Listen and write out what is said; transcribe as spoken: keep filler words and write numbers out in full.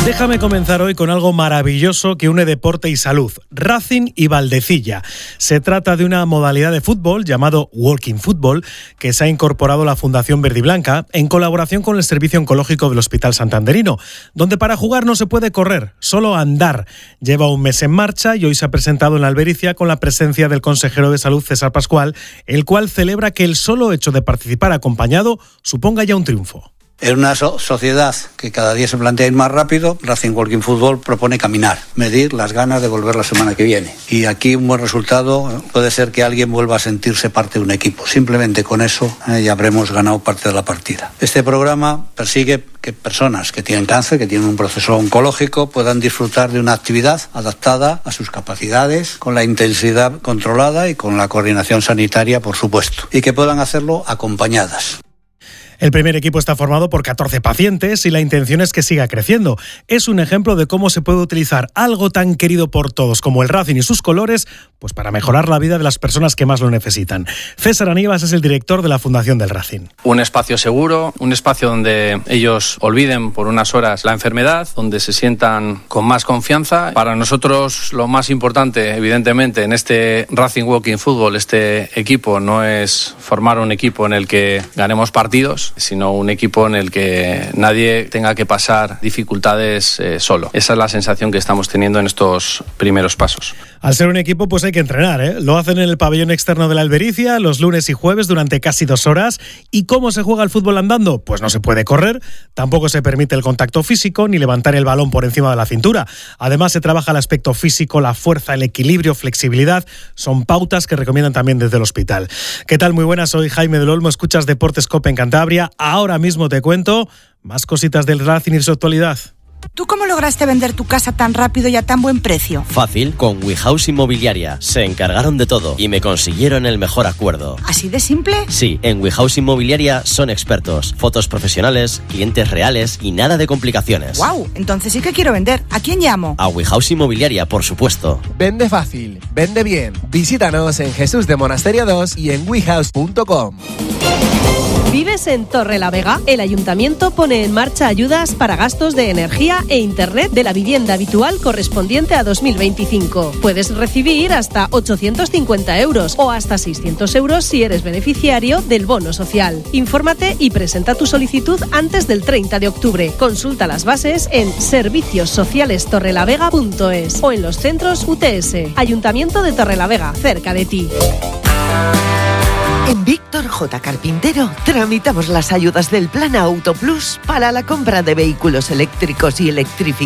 Déjame comenzar hoy con algo maravilloso que une deporte y salud, Racing y Valdecilla. Se trata de una modalidad de fútbol llamado Walking Football que se ha incorporado a la Fundación Verde y Blanca en colaboración con el Servicio Oncológico del Hospital Santanderino, donde para jugar no se puede correr, solo andar. Lleva un mes en marcha y hoy se ha presentado en la Albericia con la presencia del consejero de Salud César Pascual, el cual celebra que el solo hecho de participar acompañado suponga ya un triunfo. En una so- sociedad que cada día se plantea ir más rápido, Racing Walking Football propone caminar, medir las ganas de volver la semana que viene. Y aquí un buen resultado puede ser que alguien vuelva a sentirse parte de un equipo. Simplemente con eso eh, ya habremos ganado parte de la partida. Este programa persigue que personas que tienen cáncer, que tienen un proceso oncológico, puedan disfrutar de una actividad adaptada a sus capacidades, con la intensidad controlada y con la coordinación sanitaria, por supuesto. Y que puedan hacerlo acompañadas. El primer equipo está formado por catorce pacientes y la intención es que siga creciendo. Es un ejemplo de cómo se puede utilizar algo tan querido por todos como el Racing y sus colores, pues para mejorar la vida de las personas que más lo necesitan. César Aníbal es el director de la Fundación del Racing. Un espacio seguro, un espacio donde ellos olviden por unas horas la enfermedad, donde se sientan con más confianza. Para nosotros lo más importante, evidentemente, en este Racing Walking Football, este equipo no es formar un equipo en el que ganemos partidos, sino un equipo en el que nadie tenga que pasar dificultades eh, solo. Esa es la sensación que estamos teniendo en estos primeros pasos. Al ser un equipo, pues hay que entrenar, ¿eh? Lo hacen en el pabellón externo de la Albericia los lunes y jueves durante casi dos horas. ¿Y cómo se juega el fútbol andando? Pues no se puede correr, tampoco se permite el contacto físico ni levantar el balón por encima de la cintura. Además, se trabaja el aspecto físico, la fuerza, el equilibrio, flexibilidad. Son pautas que recomiendan también desde el hospital. ¿Qué tal? Muy buenas, soy Jaime del Olmo, escuchas Deportes Cope en Cantabria. Ahora mismo te cuento más cositas del Racing y su actualidad. ¿Tú cómo lograste vender tu casa tan rápido y a tan buen precio? Fácil, con WeHouse Inmobiliaria. Se encargaron de todo y me consiguieron el mejor acuerdo. ¿Así de simple? Sí, en WeHouse Inmobiliaria son expertos. Fotos profesionales, clientes reales y nada de complicaciones. ¡Guau! Entonces sí que quiero vender. ¿A quién llamo? A WeHouse Inmobiliaria, por supuesto. Vende fácil, vende bien. Visítanos en Jesús de Monasterio dos y en wehouse punto com. ¿Vives en Torrelavega? El Ayuntamiento pone en marcha ayudas para gastos de energía e internet de la vivienda habitual correspondiente a dos mil veinticinco. Puedes recibir hasta ochocientos cincuenta euros o hasta seiscientos euros si eres beneficiario del bono social. Infórmate y presenta tu solicitud antes del treinta de octubre. Consulta las bases en servicios sociales torrelavega punto es o en los centros U T S. Ayuntamiento de Torrelavega, cerca de ti. En Víctor J. Carpintero tramitamos las ayudas del Plan Auto Plus para la compra de vehículos eléctricos y electrificados.